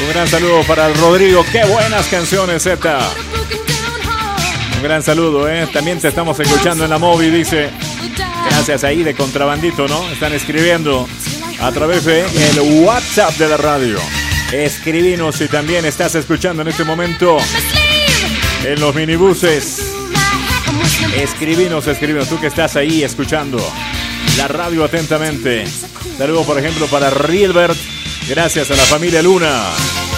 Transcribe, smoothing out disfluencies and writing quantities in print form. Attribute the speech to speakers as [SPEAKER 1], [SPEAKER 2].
[SPEAKER 1] Un gran saludo para el Rodrigo. ¡Qué buenas canciones, Z! Un gran saludo, ¿eh? También te estamos escuchando en la móvil, dice. Gracias ahí de Contrabandito, ¿no? Están escribiendo a través de el WhatsApp de la radio. Escribinos si también estás escuchando en este momento en los minibuses. Escribinos, tú que estás ahí escuchando la radio atentamente. Saludo, por ejemplo, para Rielbert. Gracias a la familia Luna.